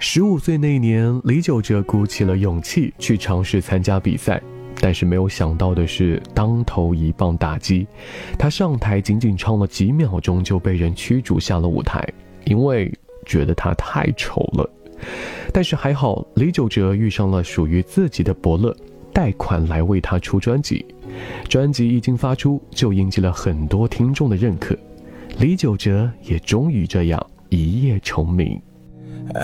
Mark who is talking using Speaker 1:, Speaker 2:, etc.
Speaker 1: 15岁那年，李玖哲鼓起了勇气去尝试参加比赛，但是没有想到的是当头一棒打击，他上台仅仅唱了几秒钟就被人驱逐下了舞台，因为觉得他太丑了。但是还好，李玖哲遇上了属于自己的伯乐，贷款来为他出专辑，专辑一经发出就引起了很多听众的认可，李玖哲也终于这样一夜成名。